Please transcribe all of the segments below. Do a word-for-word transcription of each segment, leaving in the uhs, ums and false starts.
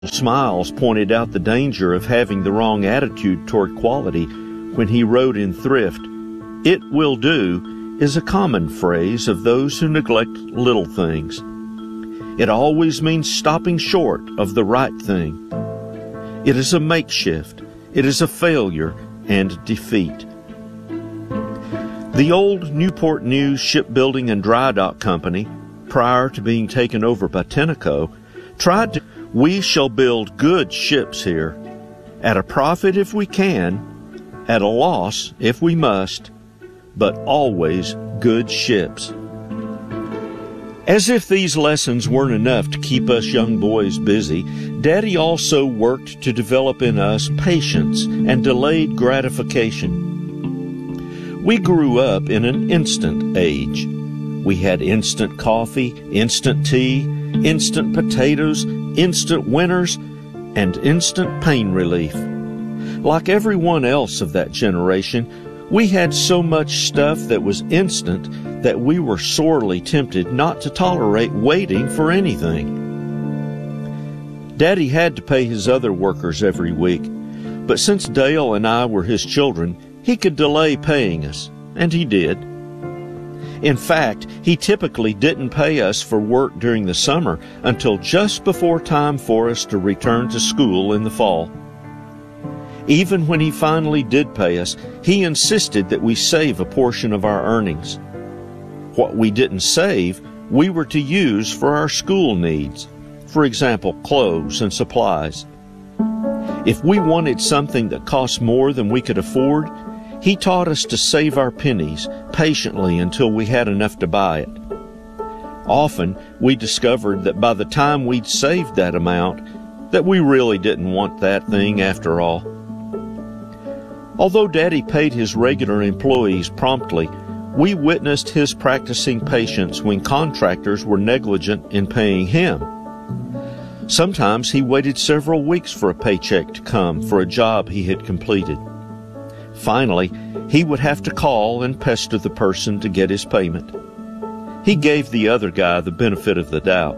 Smiles pointed out the danger of having the wrong attitude toward quality when he wrote in Thrift, "It will do" is a common phrase of those who neglect little things. It always means stopping short of the right thing. It is a makeshift. It is a failure and defeat. The old Newport News Shipbuilding and Dry Dock Company, prior to being taken over by Tenneco, tried to We shall build good ships here, at a profit if we can, at a loss if we must, but always good ships. As if these lessons weren't enough to keep us young boys busy, Daddy also worked to develop in us patience and delayed gratification. We grew up in an instant age. We had instant coffee, instant tea, instant potatoes, instant winners, and instant pain relief. Like everyone else of that generation, we had so much stuff that was instant that we were sorely tempted not to tolerate waiting for anything. Daddy had to pay his other workers every week, but since Dale and I were his children, he could delay paying us, and he did. In fact, he typically didn't pay us for work during the summer until just before time for us to return to school in the fall. Even when he finally did pay us, he insisted that we save a portion of our earnings. What we didn't save, we were to use for our school needs, for example, clothes and supplies. If we wanted something that cost more than we could afford, he taught us to save our pennies patiently until we had enough to buy it. Often, we discovered that by the time we'd saved that amount, that we really didn't want that thing after all. Although Daddy paid his regular employees promptly, we witnessed his practicing patience when contractors were negligent in paying him. Sometimes he waited several weeks for a paycheck to come for a job he had completed. Finally, he would have to call and pester the person to get his payment. He gave the other guy the benefit of the doubt.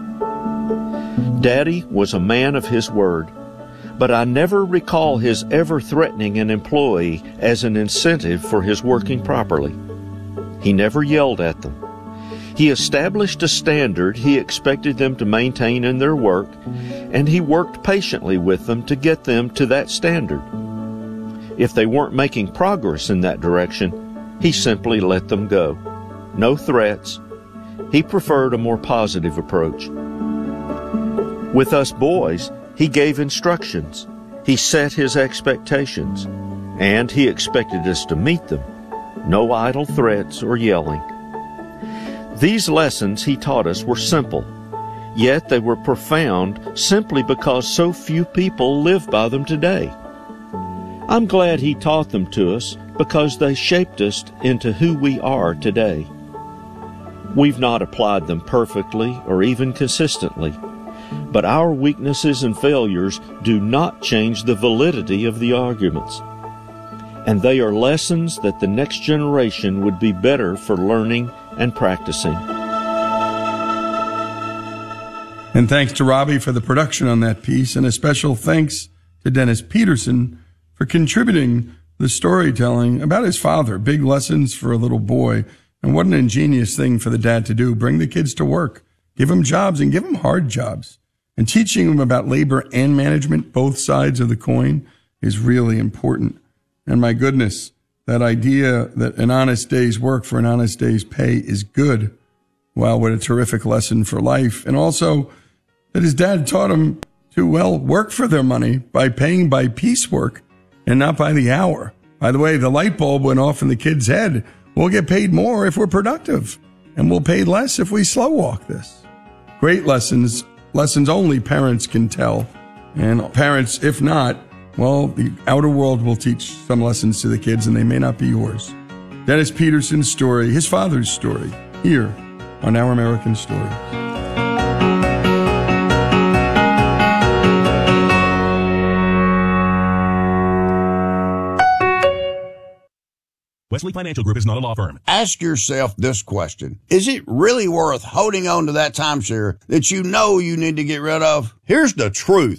Daddy was a man of his word, but I never recall his ever threatening an employee as an incentive for his working properly. He never yelled at them. He established a standard he expected them to maintain in their work, and he worked patiently with them to get them to that standard. If they weren't making progress in that direction, he simply let them go. No threats. He preferred a more positive approach. With us boys, he gave instructions. He set his expectations, and he expected us to meet them. No idle threats or yelling. These lessons he taught us were simple, yet they were profound simply because so few people live by them today. I'm glad he taught them to us because they shaped us into who we are today. We've not applied them perfectly or even consistently, but our weaknesses and failures do not change the validity of the arguments. And they are lessons that the next generation would be better for learning and practicing. And thanks to Robbie for the production on that piece, and a special thanks to Dennis Peterson for contributing the storytelling about his father, big lessons for a little boy. And what an ingenious thing for the dad to do, bring the kids to work, give them jobs and give them hard jobs. And teaching them about labor and management, both sides of the coin, is really important. And my goodness, that idea that an honest day's work for an honest day's pay is good. Wow, what a terrific lesson for life. And also that his dad taught him to, well, work for their money by paying by piecework and not by the hour. By the way, the light bulb went off in the kid's head. We'll get paid more if we're productive, and we'll pay less if we slow walk this. Great lessons, lessons only parents can tell. And parents, if not, well, the outer world will teach some lessons to the kids, and they may not be yours. Dennis Peterson's story, his father's story, here on Our American Stories. Wesley Financial Group is not a law firm. Ask yourself this question. Is it really worth holding on to that timeshare that you know you need to get rid of? Here's the truth.